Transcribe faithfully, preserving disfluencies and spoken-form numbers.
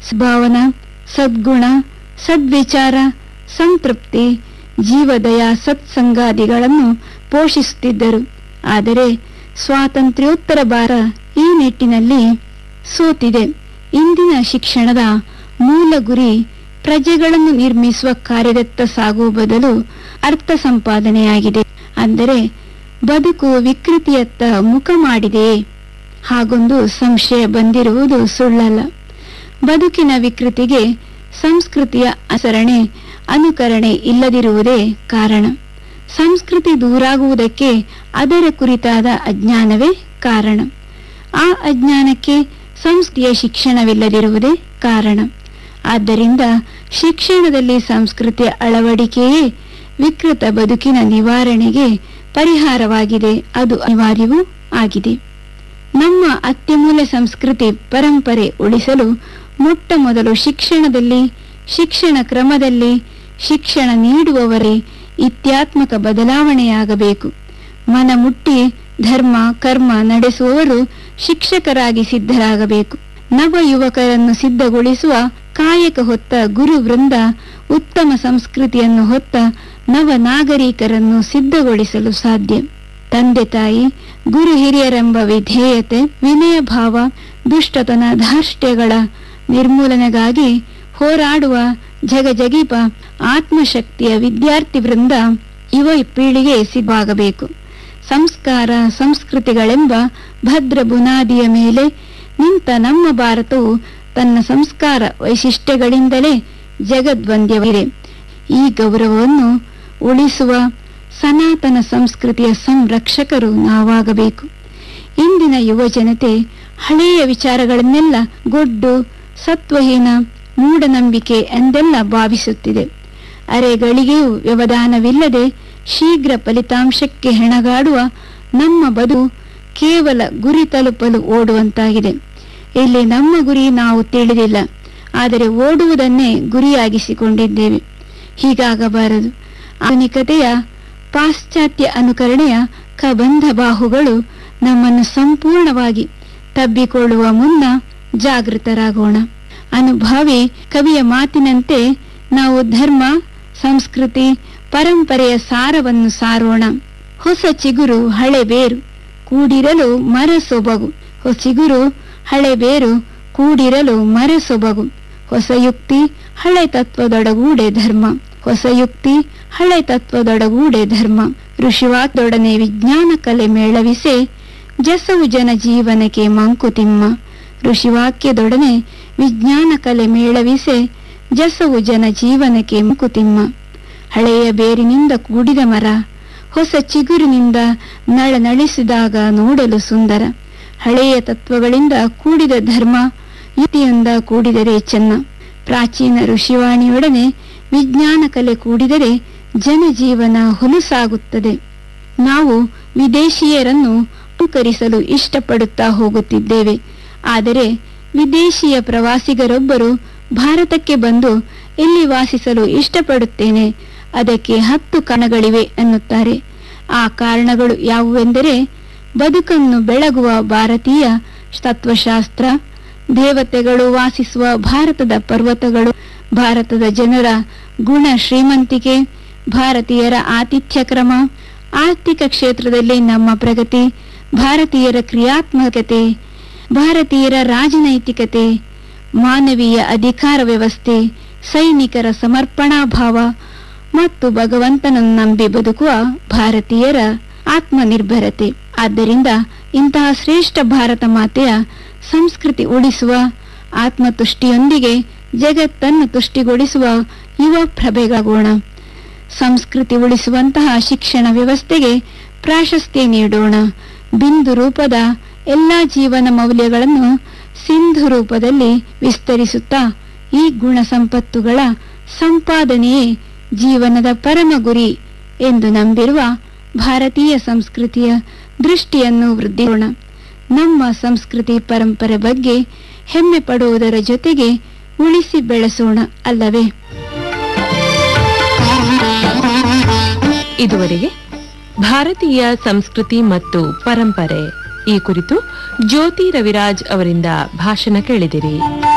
ಸದ್ಭಾವನಾ, ಸದ್ಗುಣ, ಸದ್ವಿಚಾರ, ಸಂತೃಪ್ತಿ, ಜೀವದಯ, ಸತ್ಸಂಗಾದಿಗಳನ್ನು ಪೋಷಿಸುತ್ತಿದ್ದರು. ಆದರೆ ಸ್ವಾತಂತ್ರ್ಯೋತ್ತರ ಭಾರತ ಈ ನಿಟ್ಟಿನಲ್ಲಿ ಸೋತಿದೆ. ಇಂದಿನ ಶಿಕ್ಷಣದ ಮೂಲ ಗುರಿ ಪ್ರಜೆಗಳನ್ನು ನಿರ್ಮಿಸುವ ಕಾರ್ಯದತ್ತ ಸಾಗುವ ಬದಲು ಅರ್ಥ ಸಂಪಾದನೆಯಾಗಿದೆ. ಅಂದರೆ ಬದುಕು ವಿಕೃತಿಯತ್ತ ಮುಖ ಮಾಡಿದೆಯೇ? ಹಾಗೊಂದು ಸಂಶಯ ಬಂದಿರುವುದು ಸುಳ್ಳಲ್ಲ. ಬದುಕಿನ ವಿಕೃತಿಗೆ ಸಂಸ್ಕೃತಿಯ ಆಚರಣೆ, ಅನುಕರಣೆ ಇಲ್ಲದಿರುವುದೇ ಕಾರಣ. ಸಂಸ್ಕೃತಿ ದೂರಾಗುವುದಕ್ಕೆ ಅದರ ಕುರಿತಾದ ಅಜ್ಞಾನವೇ ಕಾರಣ. ಆ ಅಜ್ಞಾನಕ್ಕೆ ಸಂಸ್ಕೃತಿಯ ಶಿಕ್ಷಣವಿಲ್ಲದಿರುವುದೇ ಕಾರಣ. ಆದ್ದರಿಂದ ಶಿಕ್ಷಣದಲ್ಲಿ ಸಂಸ್ಕೃತಿಯ ಅಳವಡಿಕೆಯೇ ವಿಕೃತ ಬದುಕಿನ ನಿವಾರಣೆಗೆ ಪರಿಹಾರವಾಗಿದೆ. ಅದು ಅನಿವಾರ್ಯವೂ ಆಗಿದೆ. ನಮ್ಮ ಅತ್ಯಮೂಲ ಸಂಸ್ಕೃತಿ ಪರಂಪರೆ ಉಳಿಸಲು ಮೊಟ್ಟ ಮೊದಲು ಶಿಕ್ಷಣದಲ್ಲಿ, ಶಿಕ್ಷಣ ಕ್ರಮದಲ್ಲಿ, ಶಿಕ್ಷಣ ನೀಡುವವರೇ ಇತ್ಯಾತ್ಮಕ ಬದಲಾವಣೆಯಾಗಬೇಕು. ಮನಮುಟ್ಟಿ ಧರ್ಮ ಕರ್ಮ ನಡೆಸುವವರು ಶಿಕ್ಷಕರಾಗಿ ಸಿದ್ಧರಾಗಬೇಕು. ನವ ಯುವಕರನ್ನು ಸಿದ್ಧಗೊಳಿಸುವ ಕಾಯಕ ಹೊತ್ತ ಗುರು ವೃಂದ ಉತ್ತಮ ಸಂಸ್ಕೃತಿಯನ್ನು ಹೊತ್ತ ನವ ನಾಗರಿಕರನ್ನು ಸಿದ್ಧಗೊಳಿಸಲು ಸಾಧ್ಯ. ತಂದೆ ತಾಯಿ, ಗುರು ಹಿರಿಯರೆಂಬ ವಿಧೇಯತೆ, ವಿನಯ ಭಾವ, ದುಷ್ಟತನ, ಧಾರ್ಷ್ಟ್ಯಗಳ ನಿರ್ಮೂಲನೆಗಾಗಿ ಹೋರಾಡುವ ಜಗಜಗೀಪ ಆತ್ಮಶಕ್ತಿಯ ವಿದ್ಯಾರ್ಥಿ ವೃಂದ ಯುವ ಪೀಳಿಗೆ ಸಿದ್ಧವಾಗಬೇಕು. ಸಂಸ್ಕಾರ ಸಂಸ್ಕೃತಿಗಳೆಂಬ ಭದ್ರ ಬುನಾದಿಯ ಮೇಲೆ ನಿಂತ ನಮ್ಮ ಭಾರತವು ತನ್ನ ಸಂಸ್ಕಾರ ವೈಶಿಷ್ಟ್ಯಗಳಿಂದಲೇ ಜಗದ್ವಂದ್ಯವಿದೆ. ಈ ಗೌರವವನ್ನು ಉಳಿಸುವ ಸನಾತನ ಸಂಸ್ಕೃತಿಯ ಸಂರಕ್ಷಕರು ನಾವಾಗಬೇಕು. ಇಂದಿನ ಯುವ ಜನತೆ ಹಳೆಯ ವಿಚಾರಗಳನ್ನೆಲ್ಲ ಗೊಡ್ಡು, ಸತ್ವಹೀನ, ಮೂಢನಂಬಿಕೆ ಎಂದೆಲ್ಲ ಭಾವಿಸುತ್ತಿದೆ. ಅರೆಗಳಿಗೆಯೂ ವ್ಯವಧಾನವಿಲ್ಲದೆ ಶೀಘ್ರ ಫಲಿತಾಂಶಕ್ಕೆ ಹೆಣಗಾಡುವ ನಮ್ಮ ಬದುಕು ಕೇವಲ ಗುರಿ ತಲುಪಲು ಓಡುವಂತಾಗಿದೆ. ಇಲ್ಲಿ ನಮ್ಮ ಗುರಿ ನಾವು ತಿಳಿದಿಲ್ಲ, ಆದರೆ ಓಡುವುದನ್ನೇ ಗುರಿಯಾಗಿಸಿಕೊಂಡಿದ್ದೇವೆ. ಹೀಗಾಗಬಾರದು. ಆಧುನಿಕತೆಯ ಪಾಶ್ಚಾತ್ಯ ಅನುಕರಣೆಯ ಕಬಂಧ ಬಾಹುಗಳು ನಮ್ಮನ್ನು ಸಂಪೂರ್ಣವಾಗಿ ತಬ್ಬಿಕೊಳ್ಳುವ ಮುನ್ನ ಜಾಗೃತರಾಗೋಣ. ಅನುಭಾವಿ ಕವಿಯ ಮಾತಿನಂತೆ ನಾವು ಧರ್ಮ, ಸಂಸ್ಕೃತಿ, ಪರಂಪರೆಯ ಸಾರವನ್ನು ಸಾರೋಣ. ಹೊಸ ಚಿಗುರು ಹಳೆ ಬೇರು ಕೂಡಿರಲು ಮರ ಸೊಬಗು. ಹೊಸ ಚಿಗುರು ಹಳೆ ಬೇರು ಕೂಡಿರಲು ಮರ ಸೊಬಗು. ಹೊಸ ಯುಕ್ತಿ ಹಳೆ ತತ್ವದೊಡಗೂಡೆ ಧರ್ಮ. ಹೊಸ ಯುಕ್ತಿ ಹಳೆ ತತ್ವದೊಡಗೂಡೆ ಧರ್ಮ. ಋಷಿವಾಕ್ಯದೊಡನೆ ವಿಜ್ಞಾನ ಕಲೆ ಮೇಳವಿಸೆ ಜಸವು ಜನ ಜೀವನಕ್ಕೆ ಮಂಕುತಿಮ್ಮ. ಋಷಿವಾಕ್ಯದೊಡನೆ ವಿಜ್ಞಾನ ಕಲೆ ಮೇಳವಿಸೆ ಜಸವು ಜನ ಜೀವನಕ್ಕೆ ಮಂಕುತಿಮ್ಮ. ಹಳೆಯ ಬೇರಿನಿಂದ ಕೂಡಿದ ಮರ ಹೊಸ ಚಿಗುರಿನಿಂದ ನಳನಳಿಸಿದಾಗ ನೋಡಲು ಸುಂದರ. ಹಳೆಯ ತತ್ವಗಳಿಂದ ಕೂಡಿದ ಧರ್ಮ ಯುಕ್ತಿಯಿಂದ ಕೂಡಿದರೆ ಚೆನ್ನ. ಪ್ರಾಚೀನ ಋಷಿವಾಣಿಯೊಡನೆ ವಿಜ್ಞಾನ ಕಲೆ ಕೂಡಿದರೆ ಜನಜೀವನ ಹುಲುಸಾಗುತ್ತದೆ. ನಾವು ವಿದೇಶಿಯರನ್ನು ಅನುಕರಿಸಲು ಇಷ್ಟಪಡುತ್ತಾ ಹೋಗುತ್ತಿದ್ದೇವೆ. ಆದರೆ ವಿದೇಶಿಯ ಪ್ರವಾಸಿಗರೊಬ್ಬರು ಭಾರತಕ್ಕೆ ಬಂದು ಇಲ್ಲಿ ವಾಸಿಸಲು ಇಷ್ಟಪಡುತ್ತೇನೆ, ಅದಕ್ಕೆ ಹತ್ತು ಕಾರಣಗಳಿವೆ ಎನ್ನುತ್ತಾರೆ. ಆ ಕಾರಣಗಳು ಯಾವುವೆಂದರೆ ಬದುಕನ್ನು ಬೆಳಗುವ ಭಾರತೀಯ ತತ್ವಶಾಸ್ತ್ರ, ದೇವತೆಗಳು ವಾಸಿಸುವ ಭಾರತದ ಪರ್ವತಗಳು, ಭಾರತದ ಜನರ ಗುಣ ಶ್ರೀಮಂತಿಕೆ, ಭಾರತೀಯರ ಆತಿಥ್ಯ ಕ್ರಮ, ಆರ್ಥಿಕ ಕ್ಷೇತ್ರದಲ್ಲಿ ನಮ್ಮ ಪ್ರಗತಿ, ಭಾರತೀಯರ ಕ್ರಿಯಾತ್ಮಕತೆ, ಭಾರತೀಯರ ರಾಜನೈತಿಕತೆ, ಮಾನವೀಯ ಅಧಿಕಾರ ವ್ಯವಸ್ಥೆ, ಸೈನಿಕರ ಸಮರ್ಪಣಾ ಭಾವ ಮತ್ತು ಭಗವಂತನನ್ನು ನಂಬಿ ಬದುಕುವ ಭಾರತೀಯರ ಆತ್ಮನಿರ್ಭರತೆ. ಆದ್ದರಿಂದ ಇಂತಹ ಶ್ರೇಷ್ಠ ಭಾರತ ಮಾತೆಯ ಸಂಸ್ಕೃತಿ ಉಳಿಸುವ ಆತ್ಮತುಷ್ಟಿಯೊಂದಿಗೆ ಜಗತ್ತನ್ನು ತುಷ್ಟಿಗೊಳಿಸುವ ಯುವ ಪ್ರಭೆಗಳಾಗೋಣ. ಸಂಸ್ಕೃತಿ ಉಳಿಸುವಂತಹ ಶಿಕ್ಷಣ ವ್ಯವಸ್ಥೆಗೆ ಪ್ರಾಶಸ್ತ್ಯ ನೀಡೋಣ. ಬಿಂದು ರೂಪದ ಎಲ್ಲಾ ಜೀವನ ಮೌಲ್ಯಗಳನ್ನು ಸಿಂಧು ರೂಪದಲ್ಲಿ ವಿಸ್ತರಿಸುತ್ತಾ ಈ ಗುಣ ಸಂಪತ್ತುಗಳ ಸಂಪಾದನೆಯೇ ಜೀವನದ ಪರಮ ಗುರಿ ಎಂದು ನಂಬಿರುವ ಭಾರತೀಯ ಸಂಸ್ಕೃತಿಯ ದೃಷ್ಟಿಯನ್ನು ವೃದ್ಧಿಸೋಣ. ನಮ್ಮ ಸಂಸ್ಕೃತಿ ಪರಂಪರೆ ಬಗ್ಗೆ ಹೆಮ್ಮೆ ಪಡುವುದರ ಜೊತೆಗೆ ಉಳಿಸಿ ಬೆಳೆಸೋಣ ಅಲ್ಲವೇ? ಇದುವರೆಗೆ ಭಾರತೀಯ ಸಂಸ್ಕೃತಿ ಮತ್ತು ಪರಂಪರೆ ಈ ಕುರಿತು ಜ್ಯೋತಿ ರವಿರಾಜ್ ಅವರಿಂದ ಭಾಷಣ ಕೇಳಿದಿರಿ.